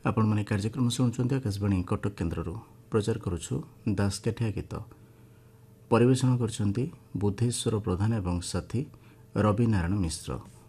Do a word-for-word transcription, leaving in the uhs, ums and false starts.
आपण मैंने कार्यक्रम शुणुंट आकाशवाणी कटक केन्द्र प्रचार करुछु दासकाठिया गीत परिवेषण कर बुद्धेश्वर प्रधान एवं साथी रवि नारायण मिश्र।